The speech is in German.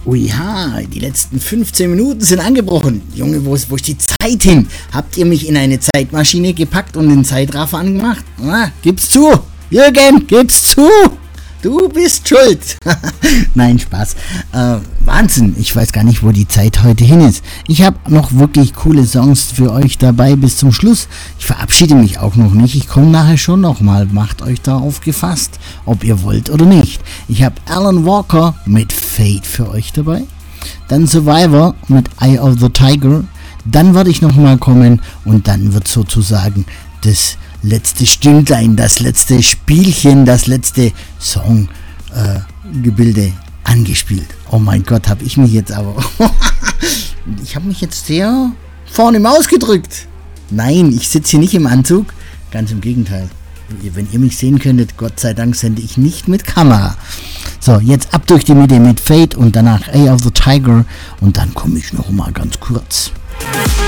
Uiha, die letzten 15 Minuten sind angebrochen. Junge, wo ist die Zeit hin? Habt ihr mich in eine Zeitmaschine gepackt und den Zeitraffer angemacht? Gib's zu! Jürgen, gib's zu! Du bist schuld! Nein, Spaß. Wahnsinn, ich weiß gar nicht, wo die Zeit heute hin ist. Ich habe noch wirklich coole Songs für euch dabei bis zum Schluss. Ich verabschiede mich auch noch nicht. Ich komme nachher schon nochmal. Macht euch darauf gefasst, ob ihr wollt oder nicht. Ich habe Alan Walker mit Fate für euch dabei. Dann Survivor mit Eye of the Tiger. Dann werde ich nochmal kommen und dann wird sozusagen das letzte Stündlein, das letzte Spielchen, das letzte Songgebilde angespielt. Oh mein Gott, habe ich mich jetzt aber... ich habe mich jetzt sehr vornehm ausgedrückt. Nein, ich sitze hier nicht im Anzug. Ganz im Gegenteil. Wenn ihr mich sehen könntet, Gott sei Dank sende ich nicht mit Kamera. So, jetzt ab durch die Mitte mit Fate und danach Eye of the Tiger und dann komme ich noch mal ganz kurz.